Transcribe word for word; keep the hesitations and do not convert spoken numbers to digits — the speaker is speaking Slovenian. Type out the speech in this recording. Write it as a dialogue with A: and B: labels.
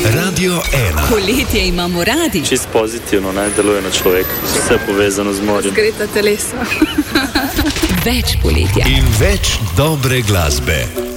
A: Radio ena.
B: Poletje imamo radi.
C: Čist pozitivno, ne, deluje na človeka. Vse povezano z morjem.
D: Zgreta telesa.
B: Več poletja.
A: In več dobre glasbe.